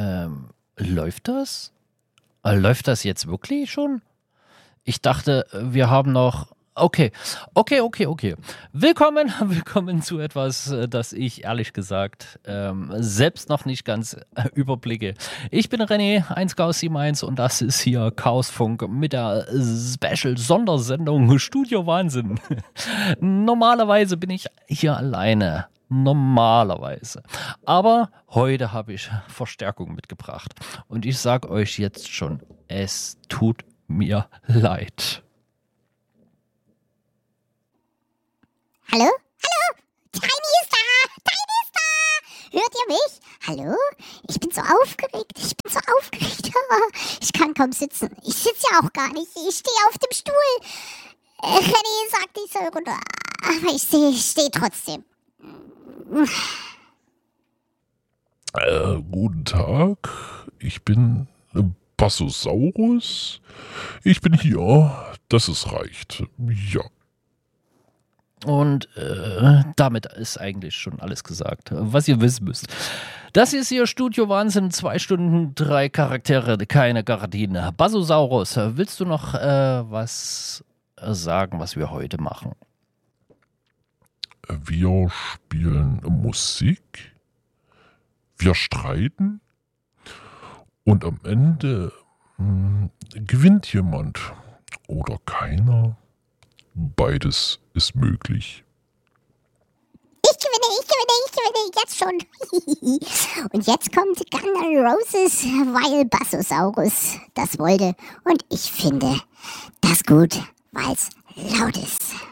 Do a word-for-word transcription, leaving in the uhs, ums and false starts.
Ähm, läuft das? Äh, läuft das jetzt wirklich schon? Ich dachte, wir haben noch... Okay, okay, okay, okay. Willkommen, willkommen zu etwas, äh, das ich ehrlich gesagt ähm, selbst noch nicht ganz äh, überblicke. Ich bin René, eins Chaos sieben eins und das ist hier Chaosfunk mit der Special-Sondersendung Studio Wahnsinn. Normalerweise bin ich hier alleine. Normalerweise. Aber heute habe ich Verstärkung mitgebracht. Und ich sage euch jetzt schon, es tut mir leid. Hallo? Hallo? Tiny ist da! Tiny ist da! Hört ihr mich? Hallo? Ich bin so aufgeregt. Ich bin so aufgeregt. Ich kann kaum sitzen. Ich sitze ja auch gar nicht. Ich stehe auf dem Stuhl. René sagt, ich soll runter. Aber ich stehe ich steh trotzdem. Äh, guten Tag. Ich bin Bassosaurus. Ich bin hier. Das ist reicht. Ja. Und äh, damit ist eigentlich schon alles gesagt, was ihr wissen müsst. Das ist hier Studio Wahnsinn, zwei Stunden, drei Charaktere, keine Gardine. Bassosaurus, willst du noch äh, was sagen, was wir heute machen? Wir spielen Musik, wir streiten und am Ende mh, gewinnt jemand oder keiner. Beides ist möglich. Ich gewinne, ich gewinne, ich gewinne, jetzt schon. Und jetzt kommt Guns N' Roses, weil Bassosaurus das wollte. Und ich finde das gut, weil es laut ist.